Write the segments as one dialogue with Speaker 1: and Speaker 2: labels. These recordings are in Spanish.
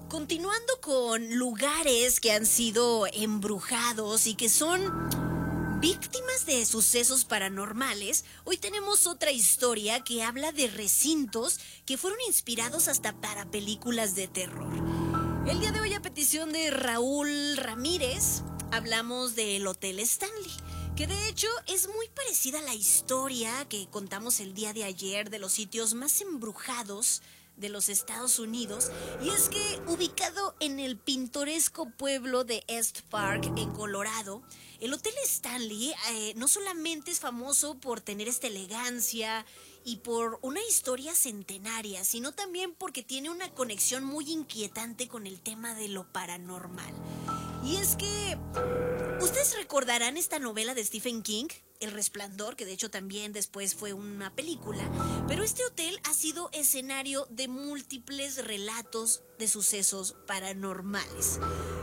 Speaker 1: Continuando con lugares que han sido embrujados y que son víctimas de sucesos paranormales, hoy tenemos otra historia que habla de recintos que fueron inspirados hasta para películas de terror. El día de hoy, a petición de Raúl Ramírez, hablamos del Hotel Stanley, que de hecho es muy parecida a la historia que contamos el día de ayer de los sitios más embrujados de los Estados Unidos, y es que ubicado en el pintoresco pueblo de East Park, en Colorado, el Hotel Stanley no solamente es famoso por tener esta elegancia y por una historia centenaria, sino también porque tiene una conexión muy inquietante con el tema de lo paranormal. Y es que ustedes recordarán esta novela de Stephen King, El Resplandor, que de hecho también después fue una película, pero este hotel ha sido escenario de múltiples relatos de sucesos paranormales.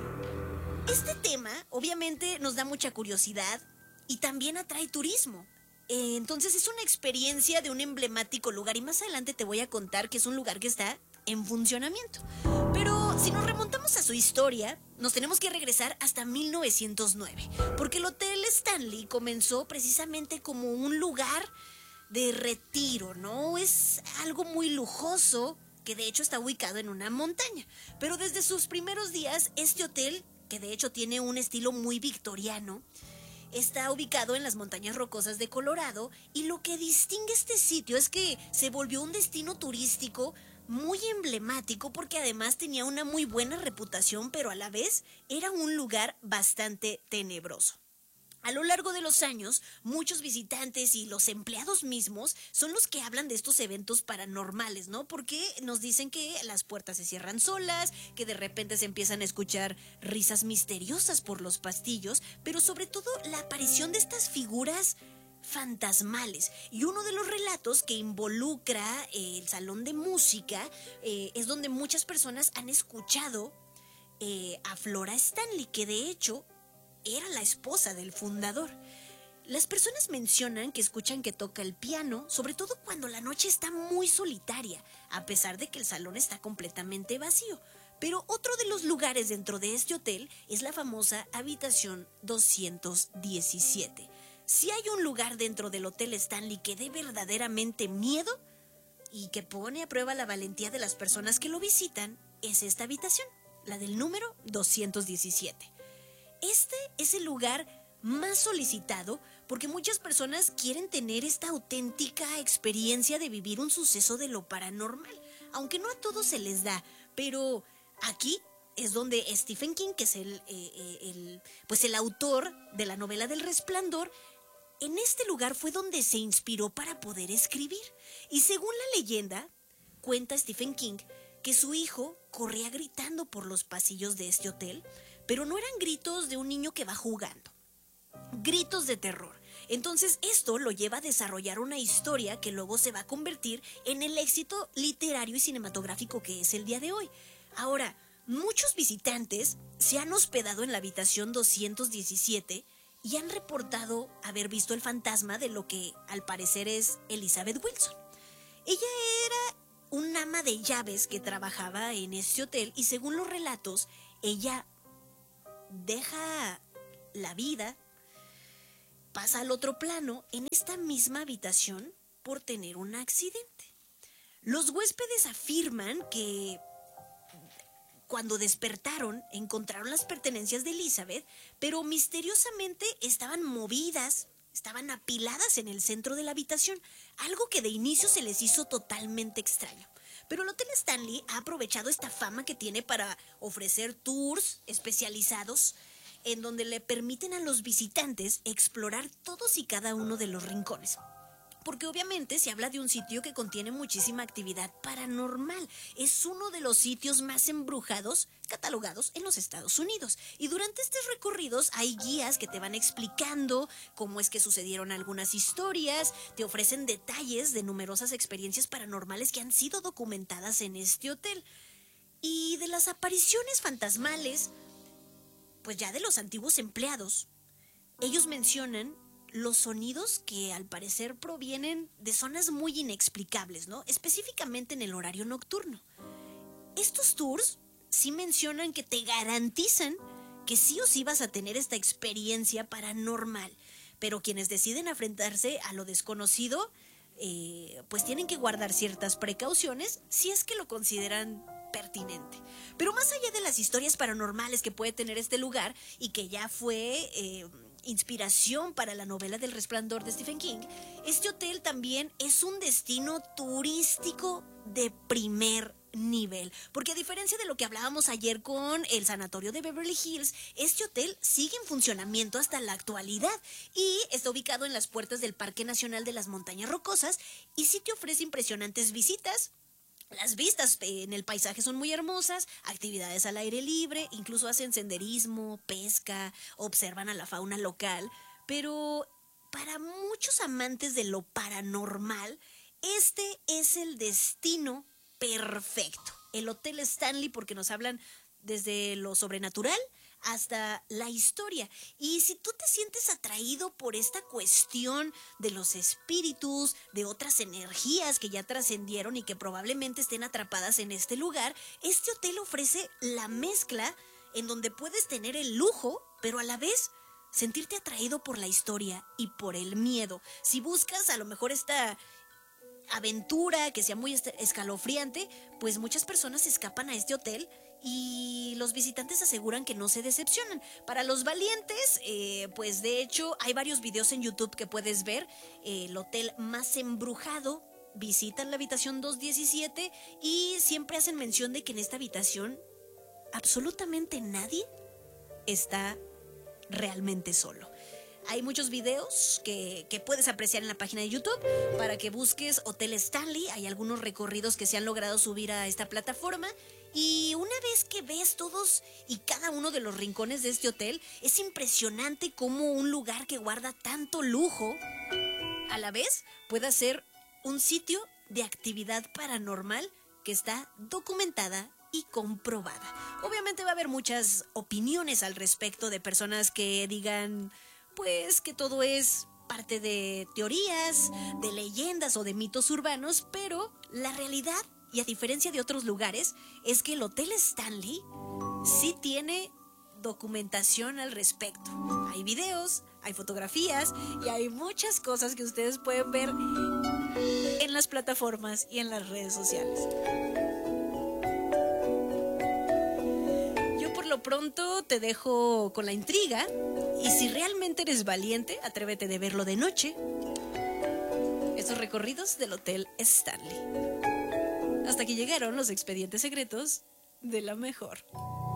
Speaker 1: Este tema obviamente nos da mucha curiosidad y también atrae turismo. Entonces es una experiencia de un emblemático lugar, y más adelante te voy a contar que es un lugar que está en funcionamiento. Pero si nos remontamos a su historia, nos tenemos que regresar hasta 1909, porque el Hotel Stanley comenzó precisamente como un lugar de retiro, ¿no? Es algo muy lujoso, que de hecho está ubicado en una montaña. Pero desde sus primeros días, este hotel, que de hecho tiene un estilo muy victoriano, está ubicado en las montañas rocosas de Colorado, y lo que distingue este sitio es que se volvió un destino turístico muy emblemático, porque además tenía una muy buena reputación, pero a la vez era un lugar bastante tenebroso. A lo largo de los años, muchos visitantes y los empleados mismos son los que hablan de estos eventos paranormales, ¿no? Porque nos dicen que las puertas se cierran solas, que de repente se empiezan a escuchar risas misteriosas por los pasillos, pero sobre todo la aparición de estas figuras fantasmales. Y uno de los relatos que involucra el salón de música es donde muchas personas han escuchado a Flora Stanley, que de hecho era la esposa del fundador. Las personas mencionan que escuchan que toca el piano, sobre todo cuando la noche está muy solitaria, a pesar de que el salón está completamente vacío. Pero otro de los lugares dentro de este hotel es la famosa habitación 217. Si hay un lugar dentro del Hotel Stanley que dé verdaderamente miedo y que pone a prueba la valentía de las personas que lo visitan, es esta habitación, la del número 217. Este es el lugar más solicitado porque muchas personas quieren tener esta auténtica experiencia de vivir un suceso de lo paranormal, aunque no a todos se les da, pero aquí es donde Stephen King, que es el autor de la novela del Resplandor, en este lugar fue donde se inspiró para poder escribir. Y según la leyenda, cuenta Stephen King que su hijo corría gritando por los pasillos de este hotel, pero no eran gritos de un niño que va jugando, gritos de terror. Entonces esto lo lleva a desarrollar una historia que luego se va a convertir en el éxito literario y cinematográfico que es el día de hoy. Ahora, muchos visitantes se han hospedado en la habitación 217 y han reportado haber visto el fantasma de lo que al parecer es Elizabeth Wilson. Ella era un ama de llaves que trabajaba en este hotel, y según los relatos, ella deja la vida, pasa al otro plano en esta misma habitación por tener un accidente. Los huéspedes afirman que cuando despertaron encontraron las pertenencias de Elizabeth, pero misteriosamente estaban movidas, estaban apiladas en el centro de la habitación, algo que de inicio se les hizo totalmente extraño. Pero el Hotel Stanley ha aprovechado esta fama que tiene para ofrecer tours especializados en donde le permiten a los visitantes explorar todos y cada uno de los rincones. Porque obviamente se habla de un sitio que contiene muchísima actividad paranormal. Es uno de los sitios más embrujados catalogados en los Estados Unidos. Y durante estos recorridos hay guías que te van explicando cómo es que sucedieron algunas historias, te ofrecen detalles de numerosas experiencias paranormales que han sido documentadas en este hotel. Y de las apariciones fantasmales, pues ya de los antiguos empleados, ellos mencionan los sonidos que al parecer provienen de zonas muy inexplicables, ¿no? Específicamente en el horario nocturno. Estos tours sí mencionan que te garantizan que sí o sí vas a tener esta experiencia paranormal. Pero quienes deciden enfrentarse a lo desconocido, pues tienen que guardar ciertas precauciones si es que lo consideran pertinente. Pero más allá de las historias paranormales que puede tener este lugar y que ya fue inspiración para la novela del Resplandor de Stephen King, este hotel también es un destino turístico de primer nivel, porque a diferencia de lo que hablábamos ayer con el sanatorio de Beverly Hills, este hotel sigue en funcionamiento hasta la actualidad y está ubicado en las puertas del Parque Nacional de las Montañas Rocosas y sí te ofrece impresionantes visitas. Las vistas en el paisaje son muy hermosas, actividades al aire libre, incluso hacen senderismo, pesca, observan a la fauna local, pero para muchos amantes de lo paranormal, este es el destino perfecto. El Hotel Stanley, porque nos hablan desde lo sobrenatural hasta la historia. Y si tú te sientes atraído por esta cuestión de los espíritus, de otras energías que ya trascendieron y que probablemente estén atrapadas en este lugar, este hotel ofrece la mezcla en donde puedes tener el lujo, pero a la vez sentirte atraído por la historia y por el miedo. Si buscas a lo mejor esta aventura que sea muy escalofriante, pues muchas personas escapan a este hotel y los visitantes aseguran que no se decepcionan. Para los valientes, pues de hecho hay varios videos en YouTube que puedes ver. El hotel más embrujado, visitan la habitación 217 y siempre hacen mención de que en esta habitación absolutamente nadie está realmente solo. Hay muchos videos que puedes apreciar en la página de YouTube para que busques Hotel Stanley. Hay algunos recorridos que se han logrado subir a esta plataforma. Y una vez que ves todos y cada uno de los rincones de este hotel, es impresionante cómo un lugar que guarda tanto lujo, a la vez puede ser un sitio de actividad paranormal que está documentada y comprobada. Obviamente va a haber muchas opiniones al respecto de personas que digan pues que todo es parte de teorías, de leyendas o de mitos urbanos, pero la realidad, y a diferencia de otros lugares, es que el Hotel Stanley sí tiene documentación al respecto. Hay videos, hay fotografías y hay muchas cosas que ustedes pueden ver en las plataformas y en las redes sociales. Pronto te dejo con la intriga y si realmente eres valiente, atrévete de verlo de noche. Estos recorridos del Hotel Stanley. Hasta que llegaron los expedientes secretos de la mejor.